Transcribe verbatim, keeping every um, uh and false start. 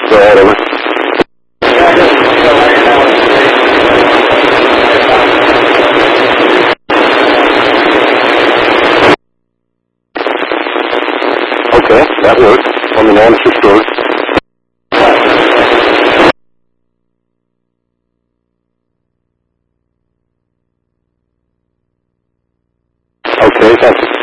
Go ahead, over. Okay, that works. Let me know if it's good. Okay, thanks.